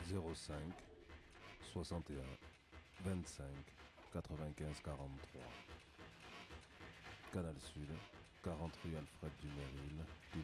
05 61 25 95 43. Canal Sud, 40 rue Alfred Dumeril,